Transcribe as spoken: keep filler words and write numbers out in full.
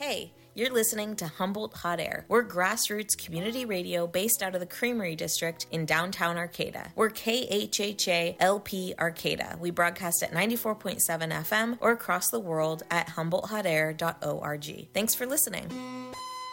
Hey, you're listening to Humboldt Hot Air. We're grassroots community radio based out of the Creamery District in downtown Arcata. We're K H H A L P Arcata. We broadcast at ninety-four point seven F M or across the world at humboldt hot air dot org. Thanks for listening.